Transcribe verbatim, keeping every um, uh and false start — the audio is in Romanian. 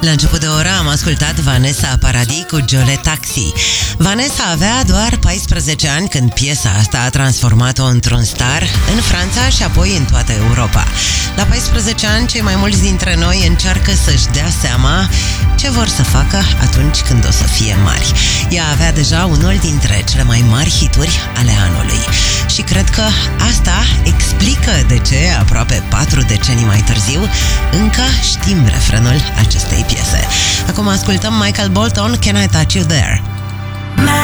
La început de oră am ascultat Vanessa Paradis cu Jole Taxi. Vanessa avea doar paisprezece ani când piesa asta a transformat-o într-un star în Franța și apoi în toată Europa. La paisprezece ani, cei mai mulți dintre noi încearcă să-și dea seama ce vor să facă atunci când o să fie mari. Ea avea deja unul dintre cele mai mari hituri ale anului. Și cred că asta explică de ce, aproape patru decenii mai târziu, încă știm refrenul acestei piese. Acum ascultăm Michael Bolton, Can I Touch You There?